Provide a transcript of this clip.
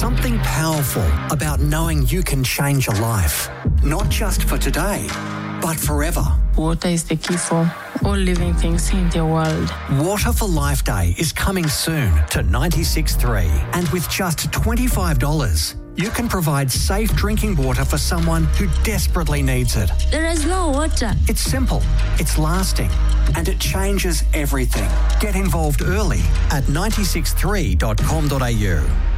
something powerful about knowing you can change a life, not just for today, but forever. Water is the key for all living things in the world. Water for Life Day is coming soon to 96.3, and with just $25, you can provide safe drinking water for someone who desperately needs it. There is no water. It's simple, it's lasting, and it changes everything. Get involved early at 963.com.au.